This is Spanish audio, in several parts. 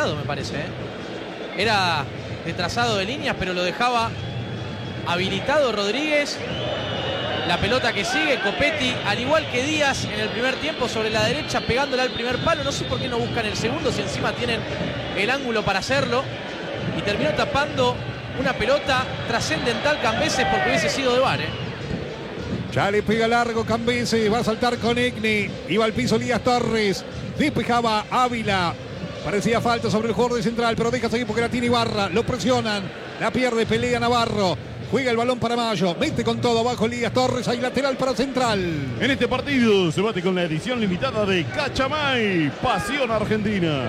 habilitado, me parece, ¿eh? Era de trazado de líneas, pero lo dejaba habilitado Rodríguez. La pelota que sigue, Copetti, al igual que Díaz en el primer tiempo, sobre la derecha, pegándola al primer palo. No sé por qué no buscan el segundo, si encima tienen el ángulo para hacerlo. Y terminó tapando una pelota trascendental Cambeses, porque hubiese sido de VAR, ¿eh? Ya le pega largo Cambeses, va a saltar con Egni. Iba al piso Elías Torres, despejaba Ávila. Parecía falta sobre el jugador de Central, pero deja seguir porque la tiene Ibarra. Lo presionan, la pierde, pelea Navarro. Juega el balón para Mayo, mete con todo abajo Elías Torres, hay lateral para Central. En este partido se bate con la edición limitada de Cachamay, Pasión Argentina.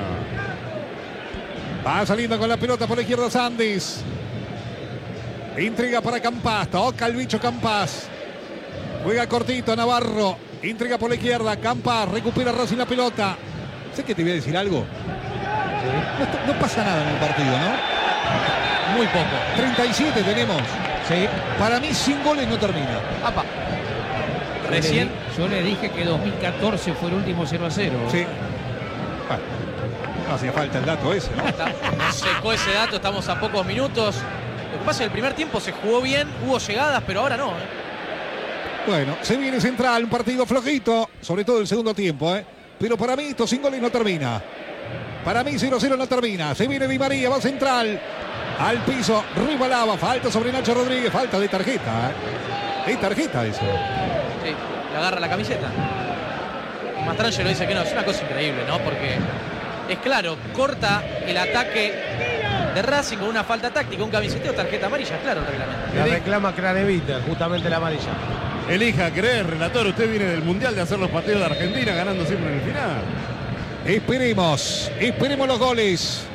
Va saliendo con la pelota por la izquierda Sandes. Intriga para Campas, toca el bicho Campas. Juega cortito Navarro, intriga por la izquierda, Campas, recupera Racing la pelota. Sé que te voy a decir algo. No pasa nada en el partido, ¿no? Muy poco. 37 tenemos. Sí. Para mí, sin goles no termina. Apa. Recién. Yo le dije que 2014 fue el último 0-0. Sí. Bueno, no hacía falta el dato ese, ¿no? Nos secó ese dato, estamos a pocos minutos. Lo que pasa es que el primer tiempo se jugó bien, hubo llegadas, pero ahora no, ¿eh? Bueno, se viene Central, un partido flojito, sobre todo el segundo tiempo, ¿eh? Pero para mí esto sin goles no termina. Para mí 0-0 no termina. Se viene Di María, va Central. Al piso, Rivalaba, falta sobre Nacho Rodríguez, falta de tarjeta, ¿eh? De tarjeta eso. Sí, le agarra la camiseta. Y Mastrangelo dice que no, es una cosa increíble, ¿no? Porque es claro, corta el ataque de Racing con una falta táctica, un camiseteo, tarjeta amarilla, claro el reglamento. La reclama Craneviter, justamente la amarilla. Elija creer, relator, usted viene del Mundial de hacer los partidos de Argentina, ganando siempre en el final. Esperemos los goles.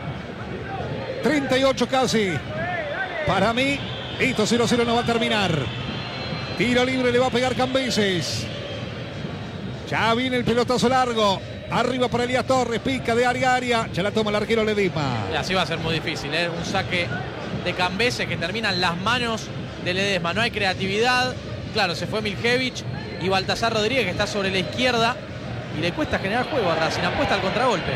38 casi. Para mí, esto 0-0 no va a terminar. Tiro libre le va a pegar Cambeses. Ya viene el pelotazo largo. Arriba para Elías Torres, pica de área a área. Ya la toma el arquero Ledesma. Y así va a ser muy difícil, ¿eh? Un saque de Cambeses que termina en las manos de Ledesma. No hay creatividad. Claro, se fue Miljevich y Baltasar Rodríguez, que está sobre la izquierda. Y le cuesta generar juego a Racing, apuesta al contragolpe.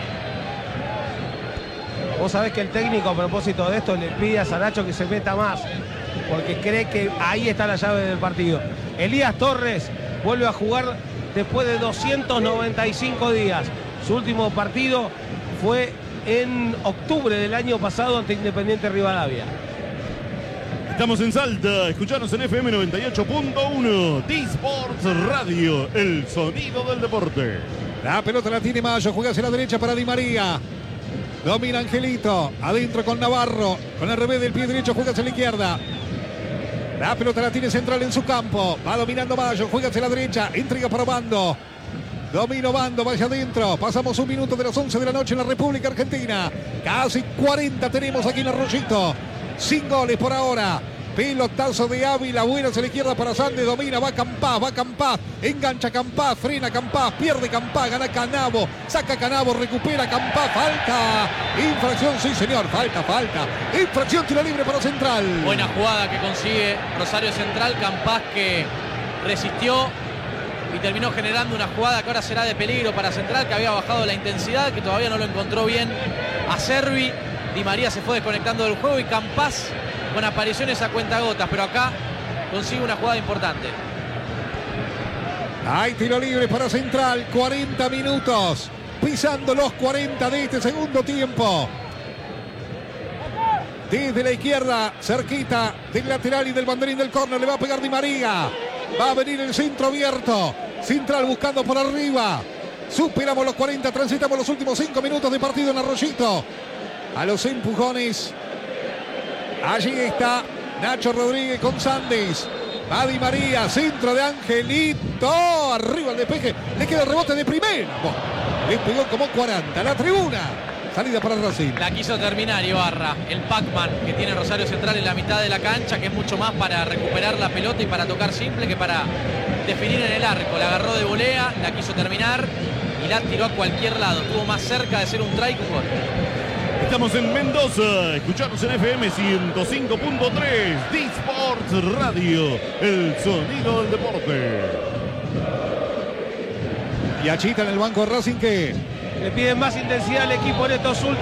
Vos sabés que el técnico, a propósito de esto, le pide a Saracho que se meta más, porque cree que ahí está la llave del partido. Elías Torres vuelve a jugar después de 295 días. Su último partido fue en octubre del año pasado ante Independiente Rivadavia. Estamos en Salta, escuchanos en FM 98.1, D-Sports Radio, el sonido del deporte. La pelota la tiene Mayo, juega hacia la derecha para Di María. Domina Angelito, adentro con Navarro, con el revés del pie derecho, juega hacia la izquierda. La pelota la tiene Central en su campo, va dominando Mayo, juega hacia la derecha, intriga para Bando. Domino Bando, vaya adentro, pasamos un minuto de las 11 de la noche en la República Argentina. Casi 40 tenemos aquí en Arroyito. Sin goles por ahora. Pelotazo de Ávila, buena hacia la izquierda para Sandes, domina, va Campás, engancha Campás, frena Campás, pierde Campás, gana Canavo, saca Canavo, recupera Campás, falta, infracción, sí señor, falta, infracción, tiro libre para Central. Buena jugada que consigue Rosario Central, Campás que resistió y terminó generando una jugada que ahora será de peligro para Central, que había bajado la intensidad, que todavía no lo encontró bien a Servi. Di María se fue desconectando del juego y Campás con apariciones a cuentagotas, pero acá consigue una jugada importante. Hay tiro libre para Central, 40 minutos, pisando los 40 de este segundo tiempo. Desde la izquierda, cerquita del lateral y del banderín del córner, le va a pegar Di María. Va a venir el centro abierto. Central buscando por arriba. Superamos los 40, transitamos los últimos 5 minutos de partido en Arroyito. A los empujones. Allí está Nacho Rodríguez con Sandes. Va Di María, centro de Angelito. Arriba el despeje. Le queda el rebote de primera. Le pegó como 40. La tribuna. Salida para Racing. La quiso terminar Ibarra. El Pac-Man que tiene Rosario Central en la mitad de la cancha, que es mucho más para recuperar la pelota y para tocar simple que para definir en el arco. La agarró de volea, la quiso terminar y la tiró a cualquier lado. Estuvo más cerca de ser un try que un gol. Estamos en Mendoza, escuchanos en FM 105.3, D-Sports Radio, el sonido del deporte. Y achita en el banco de Racing que Le piden más intensidad al equipo en estos últimos.